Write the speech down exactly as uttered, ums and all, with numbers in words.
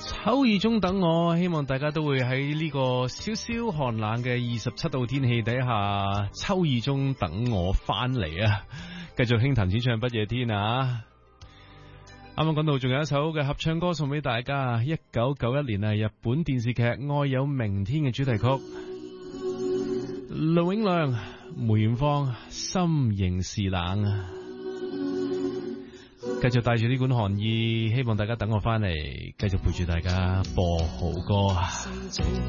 秋意中等我，希望大家都會喺呢個少少寒冷嘅二十七度天氣底下，秋意中等我翻嚟啊！繼續輕彈淺唱不夜天啊！啱啱講到仲有一首嘅合唱歌送俾大家，一九九一年啊，日本電視劇《愛有明天》嘅主題曲，盧永亮、梅艷芳，心仍是冷啊！繼續帶住呢款寒意，希望大家等我翻嚟，繼續陪住大家播好歌啊！